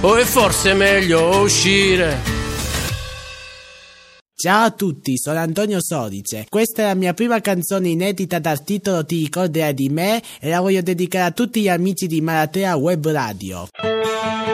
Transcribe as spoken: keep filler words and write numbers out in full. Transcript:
o è forse meglio uscire. Ciao a tutti, sono Antonio Sodice. Questa è la mia prima canzone inedita dal titolo Ti ricorderai di me e la voglio dedicare a tutti gli amici di Maratea Web Radio.